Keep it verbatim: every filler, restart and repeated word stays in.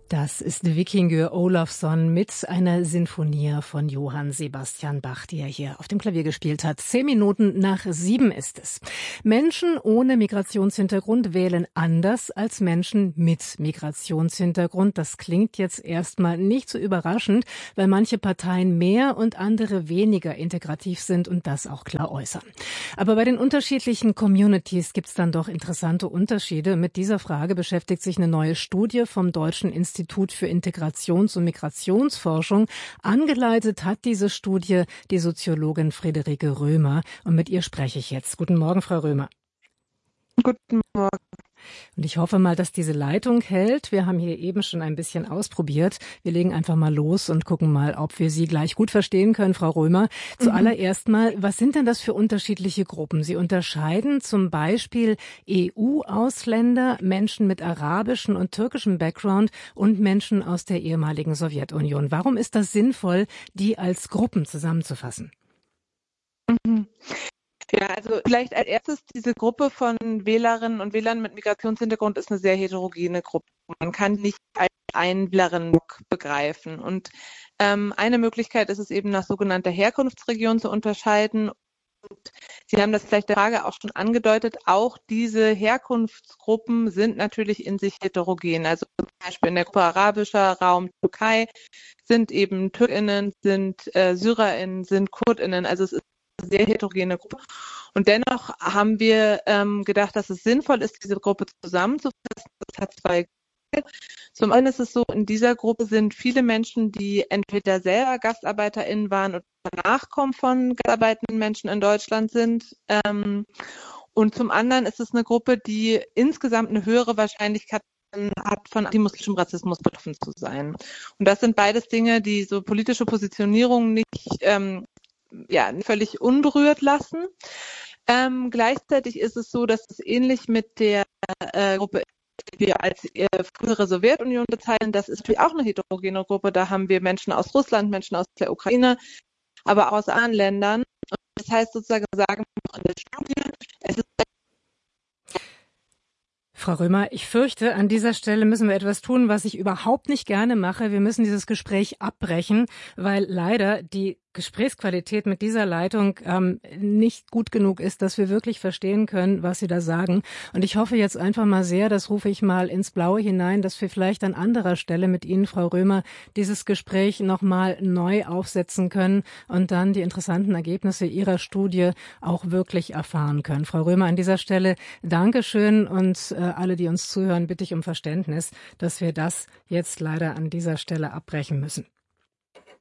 Das ist Víkingur Ólafsson mit einer Sinfonie von Johann Sebastian Bach, die er hier auf dem Klavier gespielt hat. Zehn Minuten nach sieben ist es. Menschen ohne Migrationshintergrund wählen anders als Menschen mit Migrationshintergrund. Das klingt jetzt erstmal nicht so überraschend, weil manche Parteien mehr und andere weniger integrativ sind und das auch klar äußern. Aber bei den unterschiedlichen Communities gibt es dann doch interessante Unterschiede. Mit dieser Frage beschäftigt sich eine neue Studie vom Deutschen Institut Institut für Integrations- und Migrationsforschung. Angeleitet hat diese Studie die Soziologin Friederike Römer. Und mit ihr spreche ich jetzt. Guten Morgen, Frau Römer. Guten Morgen. Und ich hoffe mal, dass diese Leitung hält. Wir haben hier eben schon ein bisschen ausprobiert. Wir legen einfach mal los und gucken mal, ob wir Sie gleich gut verstehen können, Frau Römer. Zuallererst mal, was sind denn das für unterschiedliche Gruppen? Sie unterscheiden zum Beispiel E U-Ausländer, Menschen mit arabischem und türkischem Background und Menschen aus der ehemaligen Sowjetunion. Warum ist das sinnvoll, die als Gruppen zusammenzufassen? Mhm. Ja, also vielleicht als erstes, diese Gruppe von Wählerinnen und Wählern mit Migrationshintergrund ist eine sehr heterogene Gruppe. Man kann nicht als einen Wählerinnenblock begreifen. Und ähm, eine Möglichkeit ist es eben nach sogenannter Herkunftsregion zu unterscheiden. Und Sie haben das vielleicht der Frage auch schon angedeutet, auch diese Herkunftsgruppen sind natürlich in sich heterogen. Also zum Beispiel in der Gruppe arabischer Raum Türkei sind eben TürkInnen, sind äh, SyrerInnen, sind KurdInnen. Also es ist sehr heterogene Gruppe. Und dennoch haben wir ähm, gedacht, dass es sinnvoll ist, diese Gruppe zusammenzufassen. Das hat zwei Gründe. Zum einen ist es so, in dieser Gruppe sind viele Menschen, die entweder selber GastarbeiterInnen waren oder Nachkommen von gastarbeitenden Menschen in Deutschland sind. Ähm, und zum anderen ist es eine Gruppe, die insgesamt eine höhere Wahrscheinlichkeit hat, von antimuslimischem Rassismus betroffen zu sein. Und das sind beides Dinge, die so politische Positionierung nicht ähm, ja, völlig unberührt lassen. Ähm, gleichzeitig ist es so, dass es ähnlich mit der äh, Gruppe, die wir als äh, frühere Sowjetunion bezeichnen, das ist natürlich auch eine heterogene Gruppe. Da haben wir Menschen aus Russland, Menschen aus der Ukraine, aber auch aus anderen Ländern. Und das heißt sozusagen, sagen wir in der Studie, es ist Frau Römer, ich fürchte, an dieser Stelle müssen wir etwas tun, was ich überhaupt nicht gerne mache. Wir müssen dieses Gespräch abbrechen, weil leider die Gesprächsqualität mit dieser Leitung ähm, nicht gut genug ist, dass wir wirklich verstehen können, was Sie da sagen. Und ich hoffe jetzt einfach mal sehr, das rufe ich mal ins Blaue hinein, dass wir vielleicht an anderer Stelle mit Ihnen, Frau Römer, dieses Gespräch nochmal neu aufsetzen können und dann die interessanten Ergebnisse Ihrer Studie auch wirklich erfahren können. Frau Römer, an dieser Stelle Dankeschön und äh, alle, die uns zuhören, bitte ich um Verständnis, dass wir das jetzt leider an dieser Stelle abbrechen müssen.